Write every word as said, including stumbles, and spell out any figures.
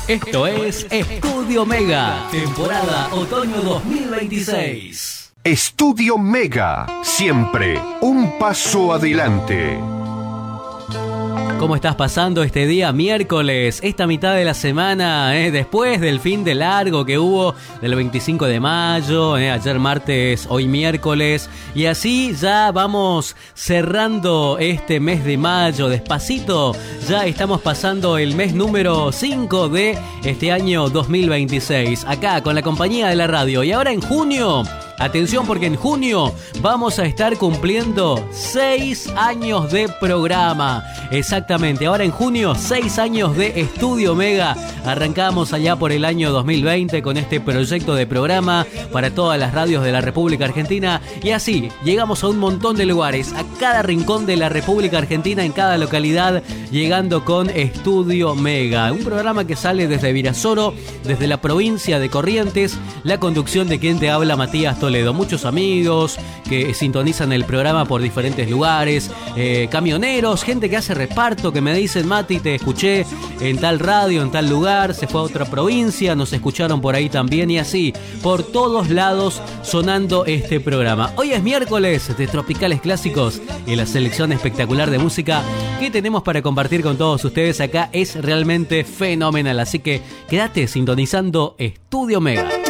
Esto es Estudio Mega, temporada otoño dos mil veintiséis. Estudio Mega, siempre un paso adelante. ¿Cómo estás pasando este día miércoles, esta mitad de la semana, eh? Después del fin de largo que hubo del veinticinco de mayo, eh? Ayer martes, hoy miércoles, y así ya vamos cerrando este mes de mayo, despacito, ya estamos pasando el mes número cinco de este año dos mil veintiséis, acá con la compañía de la radio, y ahora en junio... Atención, porque en junio vamos a estar cumpliendo seis años de programa. Exactamente, ahora en junio, seis años de Estudio Mega. Arrancamos allá por el año dos mil veinte con este proyecto de programa para todas las radios de la República Argentina. Y así, llegamos a un montón de lugares, a cada rincón de la República Argentina, en cada localidad, llegando con Estudio Mega. Un programa que sale desde Virasoro, desde la provincia de Corrientes, la conducción de quien te habla, Matías Toledo. Muchos amigos que sintonizan el programa por diferentes lugares, eh, camioneros, gente que hace reparto, que me dicen: Mati, te escuché en tal radio, en tal lugar, se fue a otra provincia, nos escucharon por ahí también, y así, por todos lados sonando este programa. Hoy es miércoles de Tropicales Clásicos y la selección espectacular de música que tenemos para compartir con todos ustedes acá es realmente fenomenal, así que quédate sintonizando Estudio Mega.